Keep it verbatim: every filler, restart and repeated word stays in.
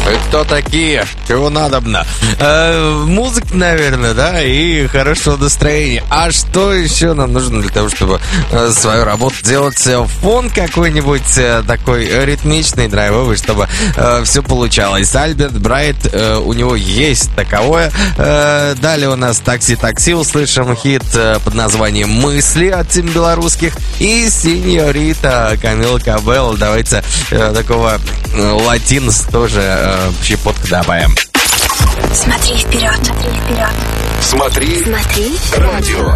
Кто такие? Чего надобно? Э, музыка, наверное, да, и хорошего настроения. А что еще нам нужно для того, чтобы э, свою работу делать? Фон какой-нибудь э, такой ритмичный, драйвовый, чтобы э, все получалось. Альберт Брайт, э, у него есть таковое. Э, далее у нас «Такси-такси», услышим хит э, под названием «Мысли» от Тим Белорусских. И «Синьорита» Камила Кабелло. Давайте э, такого э, латинс тоже э, щепотку добавим. Смотри вперед, смотри вперед. Смотри, Смотри. радио.